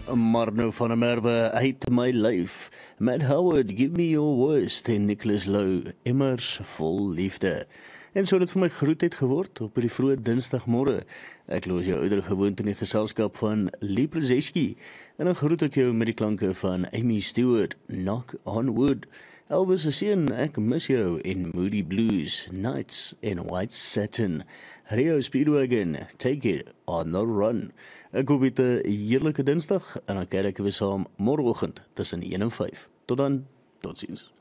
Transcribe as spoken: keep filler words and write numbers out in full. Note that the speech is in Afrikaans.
Marno van der Merwe, Uit My Lyf, Matt Howard, Give Me Your Worst, en Nicholas Lou, Immers Vol Liefde. En so het dit vir my groetheid geword op die vroeë dinsdagmorgen. Ek los jou ouder gewoond in die geselskap van Lee Brzezinski, en dan groet ek jou met die klanke van Amy Stewart, Knock on Wood, Elvis se seun, Ek Mis Jou, en Moody Blues, Nights en White Satin, Rio Speedwagon, Take It on the Run. Ek hoop het 'n heerlike dinsdag, en dan kyk ek weer saam môreoggend tussen een en vyf. Tot dan, totsiens.